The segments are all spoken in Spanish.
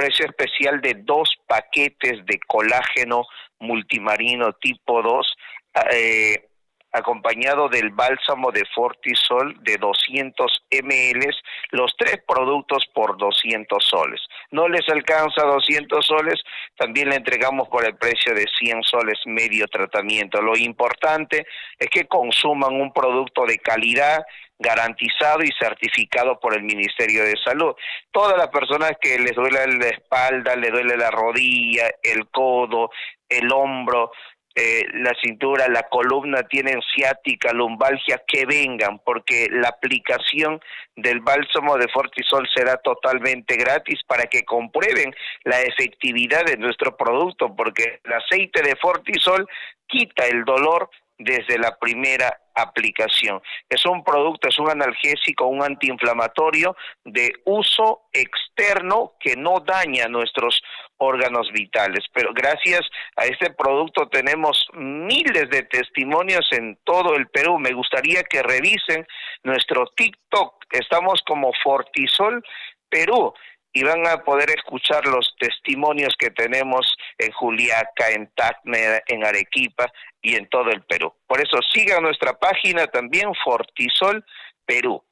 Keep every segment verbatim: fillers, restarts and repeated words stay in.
precio especial de dos paquetes de colágeno multimarino tipo dos, eh, acompañado del bálsamo de Fortisol de doscientos mililitros, los tres productos por doscientos soles. No les alcanza doscientos soles, también le entregamos por el precio de cien soles medio tratamiento. Lo importante es que consuman un producto de calidad, garantizado y certificado por el Ministerio de Salud. Todas las personas que les duele la espalda, les duele la rodilla, el codo, el hombro, Eh, la cintura, la columna, tienen ciática, lumbalgia, que vengan, porque la aplicación del bálsamo de Fortisol será totalmente gratis para que comprueben la efectividad de nuestro producto, porque el aceite de Fortisol quita el dolor desde la primera aplicación. Es un producto, es un analgésico, un antiinflamatorio de uso externo que no daña nuestros órganos vitales. Pero gracias a este producto tenemos miles de testimonios en todo el Perú. Me gustaría que revisen nuestro TikTok. Estamos como Fortisol Perú, y van a poder escuchar los testimonios que tenemos en Juliaca, en Tacna, en Arequipa y en todo el Perú. Por eso sigan nuestra página también, Fortisol Perú.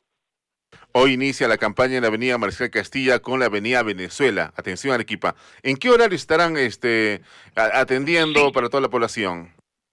Hoy inicia la campaña en la avenida Mariscal Castilla con la avenida Venezuela. Atención, Arequipa. ¿En qué horario estarán este, atendiendo sí. para toda la población?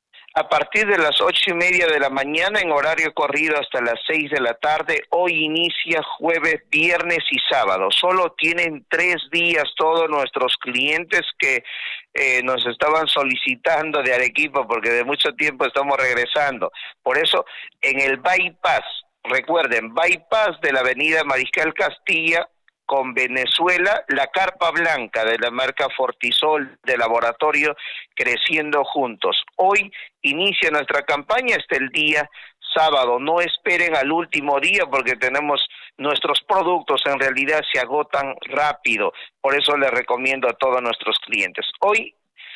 A partir de las ocho y media de la mañana, en horario corrido hasta las seis de la tarde. Hoy inicia jueves, viernes y sábado. Solo tienen tres días todos nuestros clientes que eh, nos estaban solicitando de Arequipa, porque de mucho tiempo estamos regresando. Por eso, en el bypass, recuerden, bypass de la avenida Mariscal Castilla con Venezuela, la carpa blanca de la marca Fortisol de laboratorio Creciendo Juntos. Hoy inicia nuestra campaña hasta el día sábado. No esperen al último día, porque tenemos nuestros productos, en realidad se agotan rápido. Por eso les recomiendo a todos nuestros clientes. Hoy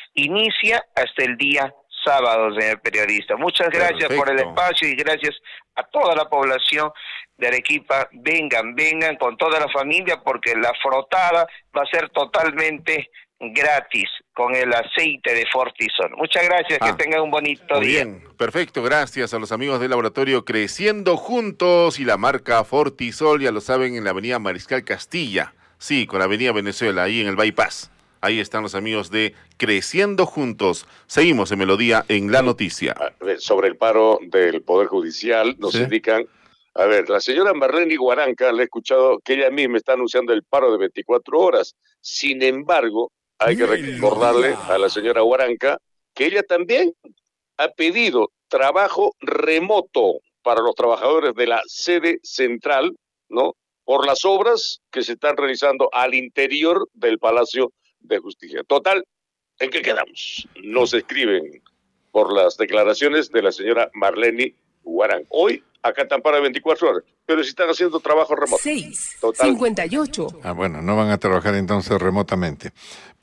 inicia hasta el día sábado, señor periodista. Muchas gracias Perfecto. por el espacio y gracias a toda la población de Arequipa. Vengan, vengan con toda la familia, porque la frotada va a ser totalmente gratis con el aceite de Fortisol. Muchas gracias, ah, que tengan un bonito muy día. Bien, perfecto, gracias a los amigos del laboratorio Creciendo Juntos y la marca Fortisol, ya lo saben, en la avenida Mariscal Castilla, sí, con la avenida Venezuela, ahí en el bypass. Ahí están los amigos de Creciendo Juntos. Seguimos en Melodía en la noticia. Sobre el paro del Poder Judicial, nos ¿Sí? indican, a ver, la señora Marlene Guaranca, le he escuchado que ella misma está anunciando el paro de veinticuatro horas. Sin embargo, hay que recordarle a la señora Guaranca que ella también ha pedido trabajo remoto para los trabajadores de la sede central, ¿no? Por las obras que se están realizando al interior del Palacio de Justicia. Total, ¿en qué quedamos? Nos escriben por las declaraciones de la señora Marlene Guarán. Hoy, acá están para veinticuatro horas, pero si están haciendo trabajo remoto. seis, cincuenta y ocho. Ah, bueno, no van a trabajar entonces remotamente.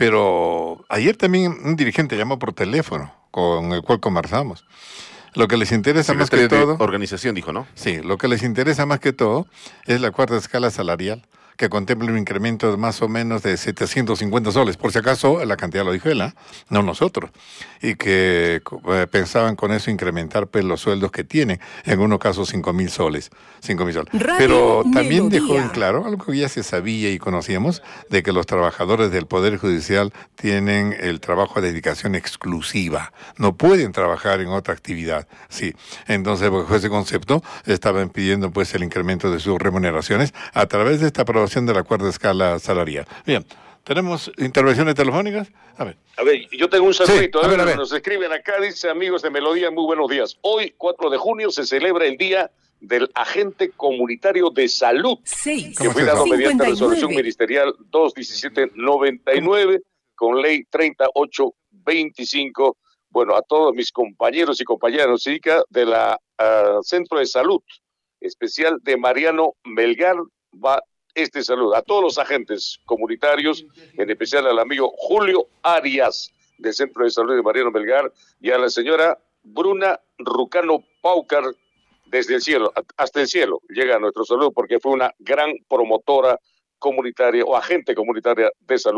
Pero ayer también un dirigente llamó por teléfono, con el cual conversamos. Lo que les interesa más que todo... Organización dijo, ¿no? Sí, lo que les interesa más que todo es la cuarta escala salarial, que contempla un incremento de más o menos de setecientos cincuenta soles, por si acaso la cantidad lo dijo él, ¿eh? No nosotros, y que eh, pensaban con eso incrementar pues, los sueldos que tienen, en algunos casos cinco mil soles, cinco mil soles. Radio Pero también Melodía. Dejó en claro algo que ya se sabía y conocíamos, de que los trabajadores del Poder Judicial tienen el trabajo de dedicación exclusiva, no pueden trabajar en otra actividad, sí. Entonces, bajo ese concepto, estaban pidiendo pues el incremento de sus remuneraciones a través de esta aprobación de la cuarta escala salarial. Bien, ¿tenemos intervenciones telefónicas? A ver. A ver, yo tengo un saludito. Sí, a ver, a ver. Nos escriben acá, dice, amigos de Melodía, muy buenos días. Hoy, cuatro de junio, se celebra el Día del Agente Comunitario de Salud, sí, que fue dado mediante resolución ministerial dos diecisiete noventa y nueve con ley treinta y ocho veinticinco. Bueno, a todos mis compañeros y compañeras de la uh, Centro de Salud Especial de Mariano Melgar, va este saludo a todos los agentes comunitarios, en especial al amigo Julio Arias del Centro de Salud de Mariano Melgar y a la señora Bruna Rucano Paucar desde el cielo, hasta el cielo llega nuestro saludo porque fue una gran promotora comunitaria o agente comunitaria de salud.